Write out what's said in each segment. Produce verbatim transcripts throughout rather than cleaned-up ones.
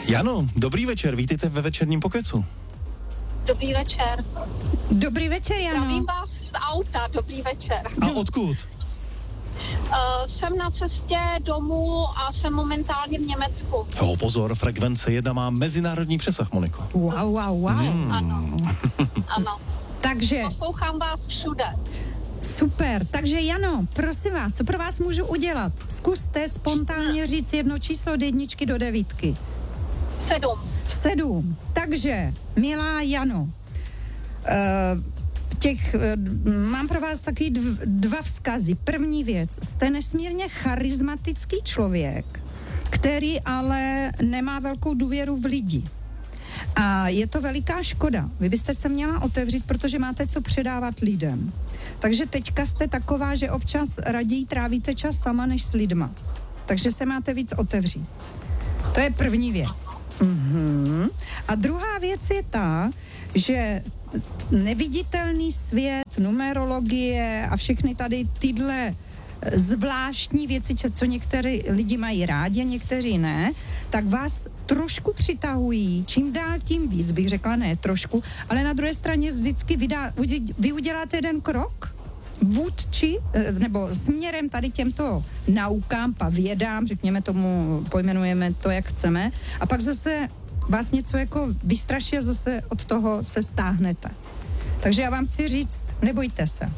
Jano, dobrý večer, vítejte ve večerním pokecu. Dobrý večer. Dobrý večer, Jano. Zdravím vás z auta, dobrý večer. A odkud? Uh, jsem na cestě domů a jsem momentálně v Německu. Jo, pozor, frekvence jedna má mezinárodní přesah, Moniko. Wow, wow, wow. Mm. Ano, ano. Takže, Poslouchám vás všude. super. Takže Jano, prosím vás, co pro vás můžu udělat? Zkuste spontánně říct jedno číslo od jedničky do devítky. Sedm. Sedm. Takže, milá Jano, uh, těch, uh, mám pro vás taky dv, dva vzkazy. První věc, jste nesmírně charismatický člověk, který ale nemá velkou důvěru v lidi. A je to veliká škoda. Vy byste se měla otevřít, protože máte co předávat lidem. Takže teďka jste taková, že občas raději trávíte čas sama než s lidma. Takže se máte víc otevřít. To je první věc. Mm-hmm. A druhá věc je ta, že neviditelný svět, numerologie a všechny tady tyhle zvláštní věci, co některé lidi mají rádi, někteří ne, tak vás trošku přitahují, čím dál tím víc, bych řekla, ne trošku, ale na druhé straně vždycky vydá, vy uděláte jeden krok vůdči, nebo směrem tady těmto naukám, vědám, řekněme tomu, pojmenujeme to, jak chceme, a pak zase vás něco jako vystraší a zase od toho se stáhnete. Takže já vám chci říct, nebojte se.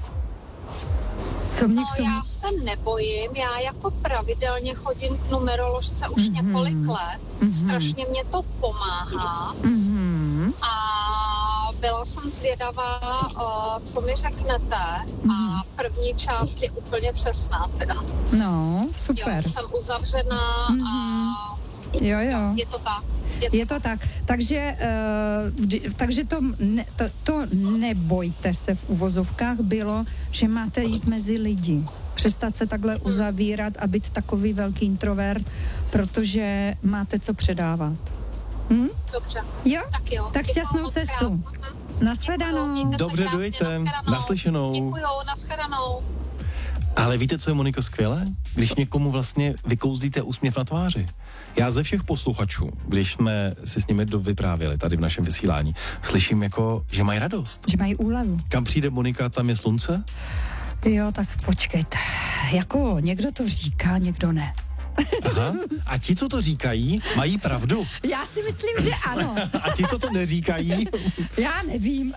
Co mě No k tomu... já se nebojím, já jako pravidelně chodím k numeroložce už mm-hmm. několik let, mm-hmm. strašně mě to pomáhá mm-hmm. a byla jsem zvědavá, uh, co mi řeknete mm-hmm. a první část je úplně přesná teda. No, super. Jo, jsem uzavřená mm-hmm. a jo, jo. je to tak. Je to, je to tak. Takže, uh, takže to, ne, to, to nebojte se v uvozovkách bylo, že máte jít mezi lidi. Přestat se takhle uzavírat a být takový velký introvert, protože máte co předávat. Hm? Dobře. Jo? Tak jo. Tak šťastnou cestu. Nashledanou. Dobře, dojďte. Naslyšenou. Děkujou, nashledanou. Ale víte, co je, Moniko, skvělé? Když někomu vlastně vykouzdíte úsměv na tváři. Já ze všech posluchačů, když jsme si s nimi dovyprávěli tady v našem vysílání, slyším jako, že mají radost. Že mají úlevu. Kam přijde Monika, tam je slunce? Jo, tak počkejte. Jako někdo to říká, někdo ne. Aha. A ti, co to říkají, mají pravdu. Já si myslím, že ano. A ti, co to neříkají? Já nevím.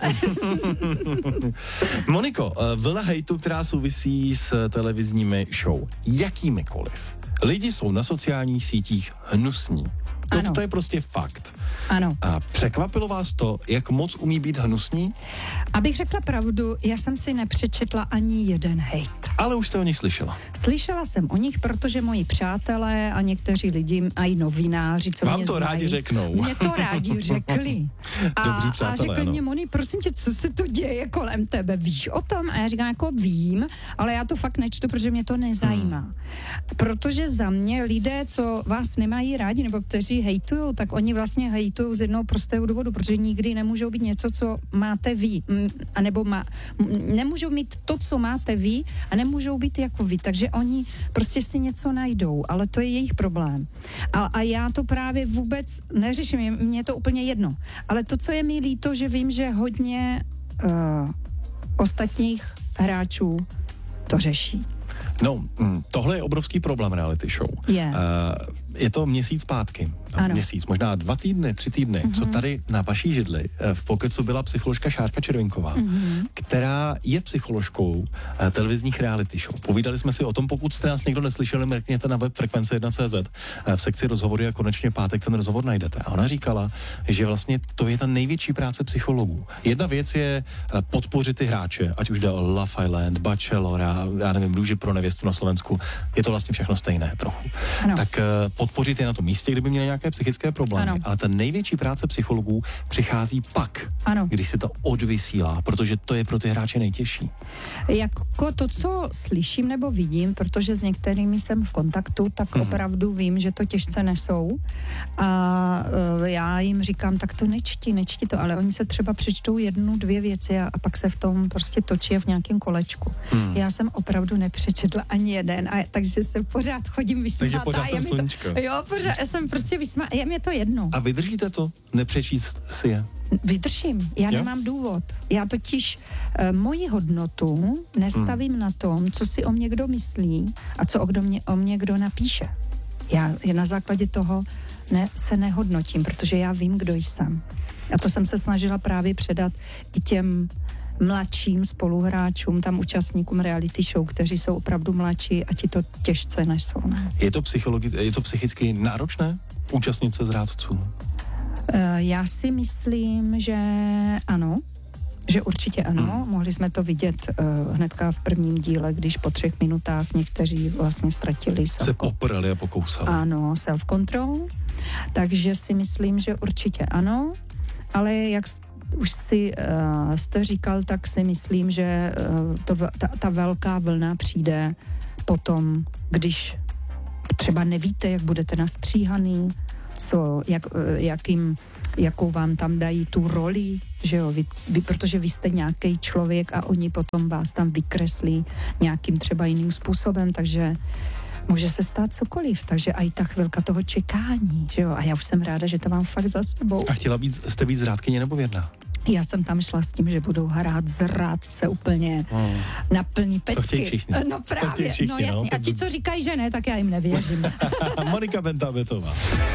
Moniko, vlna hejtu, která souvisí s televizními show, jakýmikoliv. Lidi jsou na sociálních sítích hnusní. To, to je prostě fakt. Ano. A překvapilo vás to, jak moc umí být hnusní? Abych řekla pravdu, já jsem si nepřečetla ani jeden hejt. Ale už jste o nich slyšela. Slyšela jsem o nich, protože moji přátelé a někteří lidi, a i novináři, co Vám mě to znají, rádi řeknou. Mě to rádi řekli. A, Dobří přátelé, a řekli ano. mě, Moni, prosím tě, co se to děje kolem tebe, víš o tom? A já říkám, jako vím, ale já to fakt nečtu, protože mě to nezajímá. Hmm. Protože za mě lidé, co vás nemají rádi, nebo kteří hejtujou, tak oni vlastně hejtujou z jednoho prostého důvodu, protože nikdy nemůžou být něco, co máte vy, a nebo má, nemůžou mít to, co máte vy, a nemůžou být jako vy, takže oni prostě si něco najdou, ale to je jejich problém. A, a já to právě vůbec neřeším, je, mně je to úplně jedno. Ale to, co je mi líto, že vím, že hodně uh, ostatních hráčů to řeší. No, tohle je obrovský problém reality show. Yeah. Uh, je to měsíc zpátky. Ano. Měsíc, možná dva týdny, tři týdny, mm-hmm. co tady na vaší židli v Pokecu byla psycholožka Šárka Červinková, mm-hmm. která je psycholožkou uh, televizních reality show. Povídali jsme si o tom, pokud jste nás někdo neslyšeli, mrkněte na web frekvence jedna tečka cé zet uh, v sekci rozhovory a konečně pátek ten rozhovor najdete. A ona říkala, že vlastně to je ta největší práce psychologů. Jedna věc je uh, podpořit ty hráče, ať už jde o Love Island, Bachelora, já nevím, Růži pro nevěstu na Slovensku, je to vlastně všechno stejné trochu. Ano. Tak uh, podpořit je na tom místě, kdyby měli nějaké psychické problémy. Ano. Ale ta největší práce psychologů přichází pak, ano. když se to odvysílá, protože to je pro ty hráče nejtěžší. Jako to, co slyším nebo vidím, protože s některými jsem v kontaktu, tak mm. opravdu vím, že to těžce nesou. A uh, já jim říkám, tak to nečti, nečti to, ale oni se třeba přečtou jednu, dvě věci a, a pak se v tom prostě točí v nějakém kolečku. Mm. Já jsem opravdu nepřečetla ani jeden, a takže se pořád chodím vysmátá. Takže pořád jsem sluníčko. Jo, pořád jsem prostě vysmátá. písma, je mi to jedno. A vydržíte to? Nepřečíst si je? Vydržím, já jo? nemám důvod. Já totiž e, moji hodnotu nestavím hmm. na tom, co si o mě kdo myslí a co o, kdo mě, o mě kdo napíše. Já je na základě toho ne, se nehodnotím, protože já vím, kdo jsem. A to jsem se snažila právě předat i těm mladším spoluhráčům, tam účastníkům reality show, kteří jsou opravdu mladší a ti to těžce nesou. Ne? Je to, psychologi- je to psychicky náročné účastnit se zrádců? Já si myslím, že ano, že určitě ano. Hmm. Mohli jsme to vidět uh, hnedka v prvním díle, když po třech minutách někteří vlastně ztratili self- se poprali a pokousali. Ano, self-control. Takže si myslím, že určitě ano, ale jak už si uh, jste říkal, tak si myslím, že uh, to, ta, ta velká vlna přijde potom, když třeba nevíte, jak budete nastříhaný, co, jak, jakým, jakou vám tam dají tu roli, že jo, vy, vy, protože vy jste nějaký člověk a oni potom vás tam vykreslí nějakým třeba jiným způsobem, takže může se stát cokoliv, takže i ta chvilka toho čekání, že jo, a já už jsem ráda, že to mám fakt za sebou. A chtěla být, jste být zrádkyně nebo věrná? Já jsem tam šla s tím, že budou hrát zrádce úplně hmm. na plný pecky. To chtějí všichni. No právě, všichni, no jasně. No, a ti, co říkají, že ne, tak já jim nevěřím. Monika Benta-Betová.